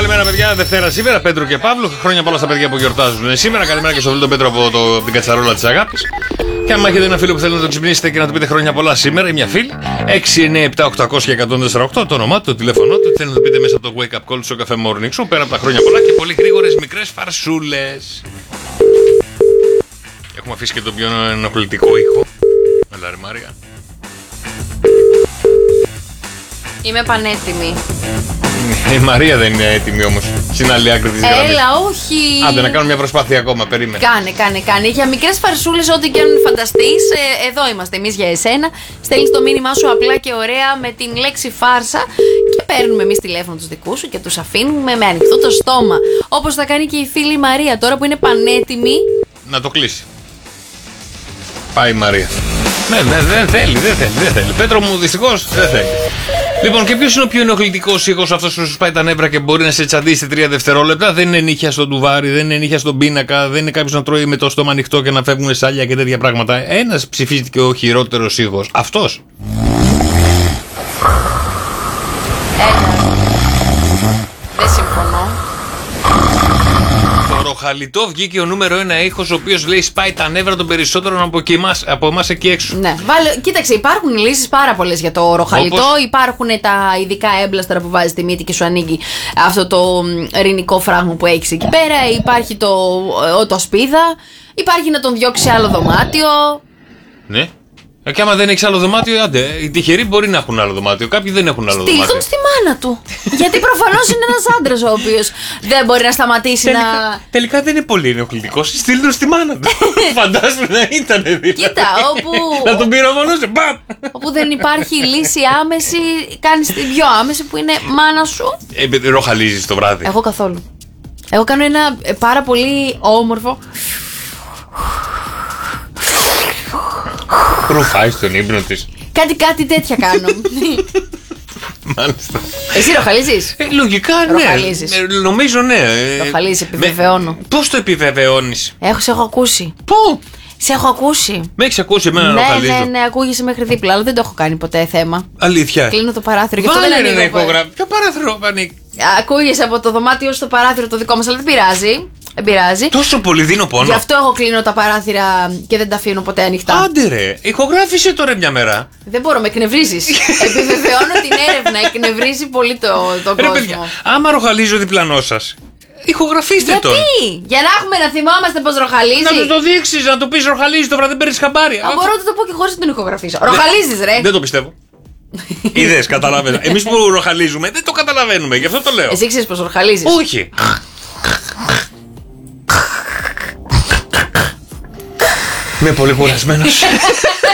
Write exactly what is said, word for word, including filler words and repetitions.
καλημέρα, παιδιά. Δευτέρα σήμερα, Πέτρο και Παύλο. Χρόνια πολλά στα παιδιά που γιορτάζουν σήμερα. Καλημέρα και στο φίλο τον Πέτρο από, το, από την κατσαρόλα της αγάπης. Και αν έχετε ένα φίλο που θέλει να το ξυπνήσετε και να του πείτε χρόνια πολλά σήμερα, ή μια φίλη, έξι εννιά επτά οκτώ μηδέν μηδέν ένα τέσσερα οκτώ, το όνομά του, το τηλέφωνό του, θέλει να το πείτε μέσα από το wake up call στο καφέ Morning Show. Πέρα από τα χρόνια πολλά και πολύ γρήγορες μικρές φαρσούλες. Έχουμε αφήσει και τον πιο ενοχλητικό ήχο. Έλα ρε Μάρια. Είμαι πανέτοιμη. Η Μαρία δεν είναι έτοιμη όμως. Στην άλλη άκρη της γραμμής. Έλα, όχι. Άντε να κάνω μια προσπάθεια ακόμα, περίμενε. Κάνε, κάνε, κάνε. Για μικρές φαρσούλες, ό,τι και αν φανταστείς, ε, εδώ είμαστε εμείς για εσένα. Στέλνεις το μήνυμά σου απλά και ωραία με την λέξη φάρσα και παίρνουμε εμείς τηλέφωνο τους δικούς σου και τους αφήνουμε με ανοιχτό το στόμα. Όπως θα κάνει και η φίλη Μαρία τώρα που είναι πανέτοιμη. Να το κλείσει. Πάει η Μαρία. Ναι, ναι, δεν θέλει, δεν θέλει, δεν θέλει. Πέτρο μου, δυστυχώς δεν θέλει. Λοιπόν, και ποιος είναι ο πιο ενοχλητικός ήχος, αυτός που σου σπάει τα νεύρα και μπορεί να σε τσαντήσει σε τρία δευτερόλεπτα? Δεν είναι νύχια στο ντουβάρι, δεν είναι νύχια στον πίνακα, δεν είναι κάποιος να τρώει με το στόμα ανοιχτό και να φεύγουν σάλια και τέτοια πράγματα. Ένας ψηφίστηκε ο χειρότερος ήχος. Αυτός. Ένα. Δεν συμφωνώ. Το ροχαλιτό βγήκε ο νούμερο ένα ήχος, ο οποίος λέει σπάει τα νεύρα των περισσότερων από, εμάς, από εμάς εκεί έξω. Ναι, βάλε, κοίταξε, υπάρχουν λύσεις πάρα πολλές για το ροχαλιτό. Όπως... Υπάρχουν τα ειδικά έμπλαστρα που βάζεις στη μύτη και σου ανοίγει αυτό το ρινικό φράγμα που έχεις εκεί πέρα. Υπάρχει το, το ασπίδα. Υπάρχει να τον διώξει σε άλλο δωμάτιο. Ναι. Και άμα δεν έχει άλλο δωμάτιο, άντε. Οι τυχεροί μπορεί να έχουν άλλο δωμάτιο. Κάποιοι δεν έχουν άλλο Στείλ δωμάτιο. τον στη μάνα του. Γιατί προφανώς είναι ένας άντρας ο οποίος δεν μπορεί να σταματήσει τελικά, να. Τελικά δεν είναι πολύ ενοχλητικός. Στείλ τον στη μάνα του. Φαντάζομαι να ήταν δηλαδή. Κοίτα, όπου. Να τον πυροβολούσε. Μπαμ! Όπου δεν υπάρχει λύση άμεση, κάνεις τη πιο άμεση που είναι μάνα σου. Ε, ροχαλίζεις το βράδυ. Εγώ καθόλου. Εγώ κάνω ένα ε, πάρα πολύ όμορφο. Ρουφάει στον ύπνο της. Κάτι, κάτι τέτοια κάνω. Μάλιστα. Εσύ ροχαλίζεις? Ε, λογικά ναι. Ροχαλίζεις. Ε, νομίζω ναι. Ροχαλίζεις, επιβεβαιώνω. Με... Πώς το επιβεβαιώνεις? Έχω, σε έχω ακούσει. Πού? Σε έχω ακούσει. Με έχεις ακούσει εμένα να Ναι, ροχαλίζω? ναι, ναι, ακούγεσαι μέχρι δίπλα, αλλά δεν το έχω κάνει ποτέ θέμα. Αλήθεια? Κλείνω το παράθυρο. Γι' αυτό Βάλε δεν ένα ανοίγω. υπογράφη. Ποιο παράθυρο ανοίγει? Ακούγεσαι από το δωμάτιο στο παράθυρο το δικό μας, αλλά δεν πειράζει. Δεν πειράζει. Τόσο πολύ δίνω πόνο. Γι' αυτό εγώ κλείνω τα παράθυρα και δεν τα αφήνω ποτέ ανοιχτά. Άντε ρε, ηχογράφησε τώρα μια μέρα. Δεν μπορώ, με εκνευρίζεις. Επιβεβαιώνω την έρευνα, εκνευρίζει πολύ το, τον Ρε κόσμο. παιδιά, άμα ροχαλίζω διπλανό σας, ηχογραφήστε Γιατί? τον. Για να έχουμε να θυμόμαστε πως ροχαλίζει. Να του το δείξεις, να του πεις ροχαλίζει το βράδυ, δεν παίρνεις χαμπάρι. Α, μπορώ να του το πω και χωρίς να τον ηχογραφήσω. Ροχαλίζεις ρε. Δεν το πιστεύω. Είδες, καταλαβαίνω. Εμείς που ροχαλίζουμε δεν το καταλαβαίνουμε, γι' αυτό το λέω. Εσύ ξέρεις πως ροχαλίζεις? Όχι. Είμαι πολύ κουρασμένος.